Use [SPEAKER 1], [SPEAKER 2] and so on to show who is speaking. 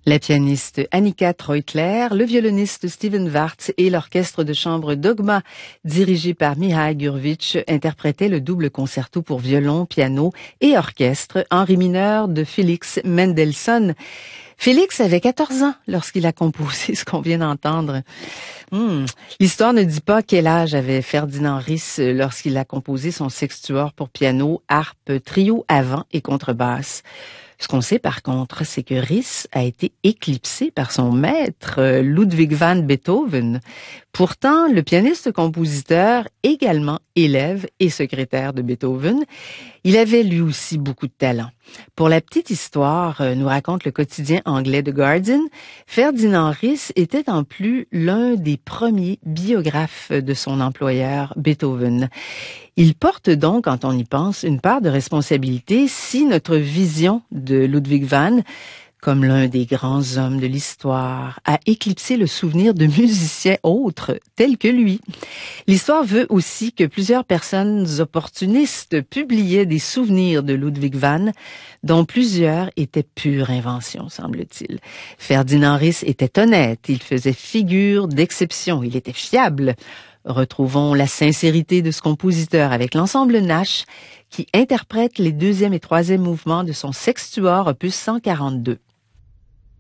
[SPEAKER 1] La pianiste Annika Treutler, le violoniste Steven Wartz et l'orchestre de chambre Dogma, dirigé par Mihai Gurvitch, interprétaient le double concerto pour violon, piano et orchestre en ré mineur de Félix Mendelssohn. Félix avait 14 ans lorsqu'il a composé ce qu'on vient d'entendre. L'histoire ne dit pas quel âge avait Ferdinand Ries lorsqu'il a composé son sextuor pour piano, harpe, trio avant et contrebasse. Ce qu'on sait par contre, c'est que Ries a été éclipsé par son maître, Ludwig van Beethoven. Pourtant, le pianiste-compositeur, également élève et secrétaire de Beethoven, il avait lui aussi beaucoup de talent. Pour la petite histoire, nous raconte le quotidien anglais The Guardian, Ferdinand Ries était en plus l'un des premiers biographes de son employeur Beethoven. Il porte donc, quand on y pense, une part de responsabilité si notre vision de Ludwig van, comme l'un des grands hommes de l'histoire, a éclipsé le souvenir de musiciens autres tels que lui. L'histoire veut aussi que plusieurs personnes opportunistes publiaient des souvenirs de Ludwig van, dont plusieurs étaient pure invention, semble-t-il. Ferdinand Ries était honnête, il faisait figure d'exception, il était fiable. Retrouvons la sincérité de ce compositeur avec l'ensemble Nash qui interprète les deuxième et troisième mouvements de son sextuor opus 142.